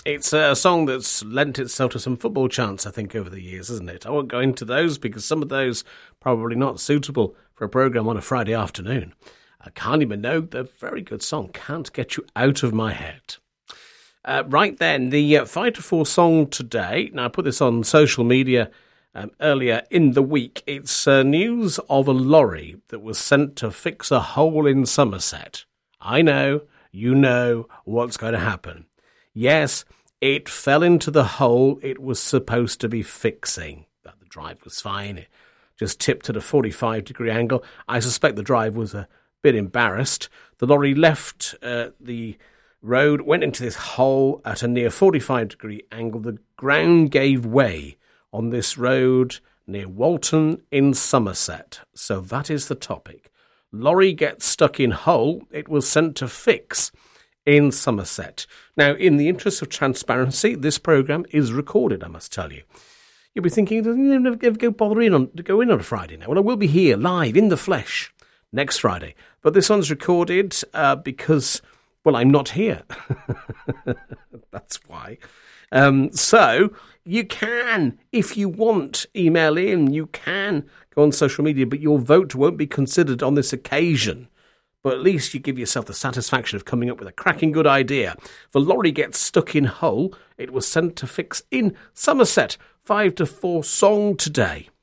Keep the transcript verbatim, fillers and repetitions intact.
It's a song that's lent itself to some football chants, I think, over the years, isn't it? I won't go into those because some of those probably not suitable for a programme on a Friday afternoon. Uh, Kylie Minogue, the very good song, Can't Get You Out of My Head. Uh, right then, the uh, five to four song today, now I put this on social media um, earlier in the week, it's uh, news of a lorry that was sent to fix a hole in Somerset. I know, you know what's going to happen. Yes, it fell into the hole it was supposed to be fixing. But the drive was fine. It just tipped at a forty-five degree angle. I suspect the driver was a bit embarrassed. The lorry left uh, the road, went into this hole at a near forty-five degree angle. The ground gave way on this road near Walton in Somerset. So that is the topic. Lorry gets stuck in hole it was sent to fix in Somerset. Now, in the interest of transparency, this programme is recorded, I must tell you. You'll be thinking, doesn't you never go bother in on to go in on a Friday now? Well, I will be here live in the flesh next Friday. But this one's recorded uh, because, well, I'm not here. That's why. Um, so you can, if you want, email in. You can go on social media, but your vote won't be considered on this occasion. But at least you give yourself the satisfaction of coming up with a cracking good idea. The lorry gets stuck in hole it was sent to fix in Somerset. Five to four song today.